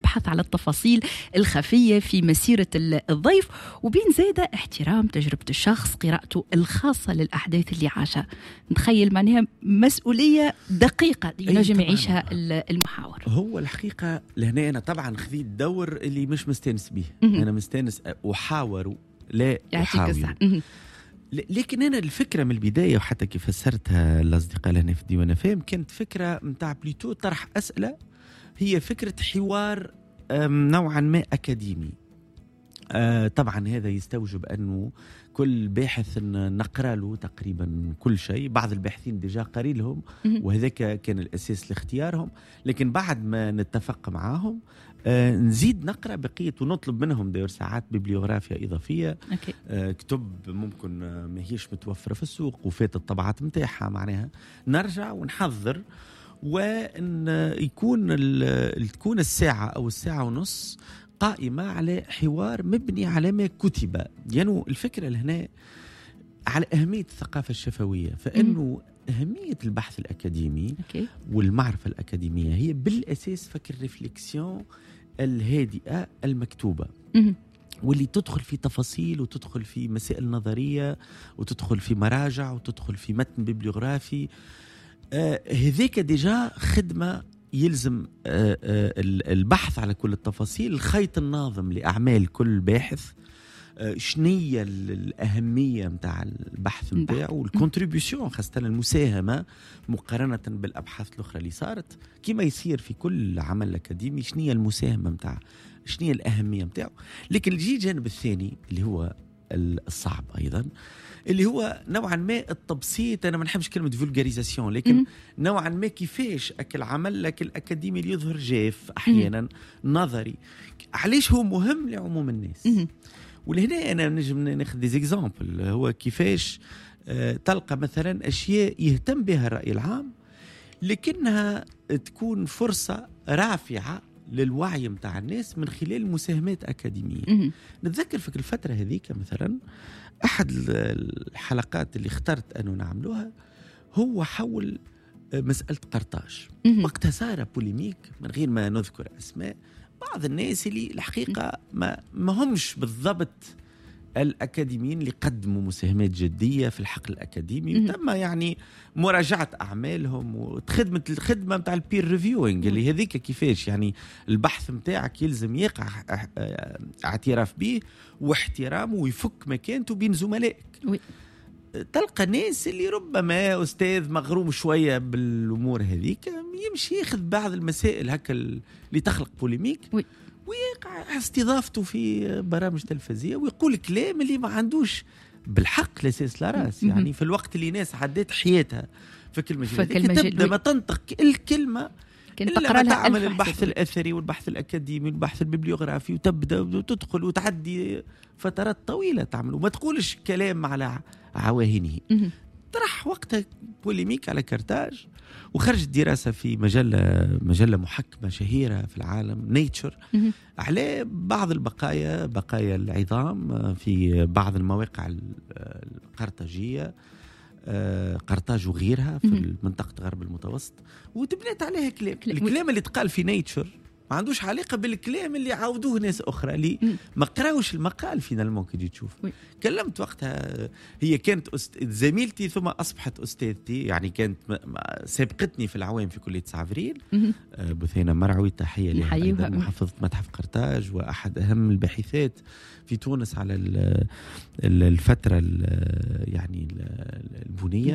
البحث على التفاصيل الخفية في مسيرة الضيف، وبين زيادة احترام تجربة الشخص، قراءته الخاصة للأحداث اللي عاشها. نتخيل معناها مسؤولية دقيقة ينجم يعيشها المحاور. هو الحقيقة لهنا أنا طبعا خذيت دور اللي مش مستانس به. أنا مستانس أحاور لا أحاول. لكن أنا الفكرة من البداية وحتى كيف فسرتها الأصدقاء لهنا في الديوان فهم كانت فكرة متاع بليتو طرح أسئلة، هي فكرة حوار نوعا ما أكاديمي. طبعا هذا يستوجب أنه كل باحث نقرأ له تقريبا كل شيء. بعض الباحثين ديجا قاري لهم وهذاك كان الأساس لاختيارهم، لكن بعد ما نتفق معاهم نزيد نقرأ بقية ونطلب منهم دور ساعات ببليوغرافيا إضافية. كتب ممكن ما هيش متوفرة في السوق وفات الطبعات متاعها، معناها نرجع ونحضر وأن تكون الساعة أو الساعة ونص قائمة على حوار مبني على ما كتب. يعني الفكرة لهنا على أهمية الثقافة الشفوية، فإنه أهمية البحث الأكاديمي والمعرفة الأكاديمية هي بالأساس فكر ريفليكسيون الهادئة المكتوبة، واللي تدخل في تفاصيل وتدخل في مسائل نظرية وتدخل في مراجع وتدخل في متن بيبليوغرافي. هذيك ديجا خدمة يلزم البحث على كل التفاصيل، الخيط الناظم لأعمال كل باحث، شنية الأهمية متاع البحث متاعه والكونتريبيوشن، خاصة المساهمة مقارنة بالأبحاث الأخرى اللي صارت كما يصير في كل عمل أكاديمي، شنية المساهمة متاع، شنية الأهمية متاعه. لكن الجي جانب الثاني اللي هو الصعب أيضا، اللي هو نوعا ما التبسيط. أنا ما نحبش كلمة فولغاريزاسيون، لكن نوعا ما كيفاش أكل عمل لك الأكاديمي اللي يظهر جاف أحيانا نظري، علاش هو مهم لعموم الناس. ولهنا أنا نجم ناخذ دي زيكزامبل، هو كيفاش تلقى مثلا أشياء يهتم بها الرأي العام لكنها تكون فرصة رافعة للوعي متاع الناس من خلال مساهمات أكاديمية. نتذكر في الفترة هذيك مثلا أحد الحلقات اللي اخترت أنه نعملوها هو حول مسألة قرطاج. وقتها صار بوليميك من غير ما نذكر أسماء، بعض الناس اللي الحقيقة ما همش بالضبط الأكاديميين اللي قدموا مساهمات جدية في الحقل الأكاديمي، وتم يعني مراجعة أعمالهم وخدمة الخدمة متاع البير ريفيوينج اللي هذيك كيفاش يعني البحث متاعك يلزم يقع اعتراف به واحترامه ويفك مكانته بين زملائك. تلقى ناس اللي ربما أستاذ مغروم شوية بالأمور هذيك يمشي ياخذ بعض المسائل هكا اللي تخلق بوليميك ويقع استضافته في برامج تلفزية ويقول كلام اللي ما عندوش بالحق الأساس لا راس. يعني في الوقت اللي ناس عدت حياتها في كل مجال تبدأ ما تنطق الكلمة إلا ما تعمل البحث الأثري والبحث الأكاديمي والبحث البيبليوغرافي، وتبدأ وتدخل وتعدي فترات طويلة تعمل وما تقولش كلام على عواهنه. طرح وقتها بوليميك على كرتاج، وخرجت دراسة في مجلة محكمة شهيرة في العالم نيتشر على بعض بقايا العظام في بعض المواقع القرطاجية، قرطاج وغيرها في منطقة غرب المتوسط، وتبنيت عليها الكلام اللي تقال في نيتشر ما عندوش علاقة بالكلام اللي عاودوه ناس أخرى اللي ما قراوش المقال فينا كي تشوف. كلمت وقتها، هي كانت زميلتي ثم أصبحت أستاذتي، يعني كانت سابقتني في العوام في كلية سعفرين، بثينة مرعوي، تحية لها، محافظة متحف قرطاج وأحد أهم الباحثات في تونس على الفترة يعني البنية.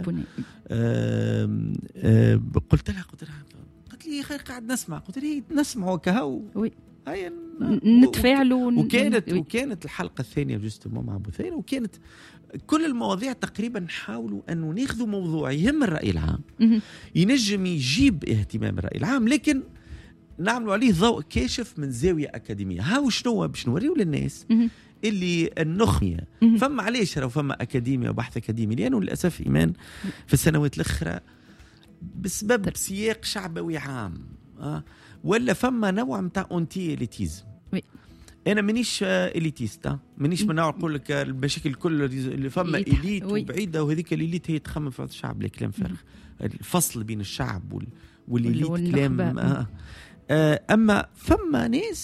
قلت لها قلت لي خير قاعد نسمع، قلت لي نسمع وكهو هاي نتفاعلوا. وكانت الحلقة الثانية جوستمون مع بثينة، وكانت كل المواضيع تقريبا نحاولوا أنه ناخذوا موضوع يهم الرأي العام ينجم يجيب اهتمام الرأي العام، لكن نعملوا عليه ضوء كاشف من زاوية أكاديمية. هاو شنو باش نوريو للناس اللي النخمية فما علاش لو فما أكاديمية وبحث أكاديمي، لأنه للأسف إيمان في السنوات الأخرى بسبب سياق شعبوي عام ولا فما نوع متاع أنتي إليتيزم. أنا منيش إليتيستا، منيش من نوع أقول لك المشاكل كل اللي فما إليت وبعيدة، وهذيك الإليت هي تخمم في الشعب لكلام فارغ. الفصل بين الشعب والإليت كلام. أما فما ناس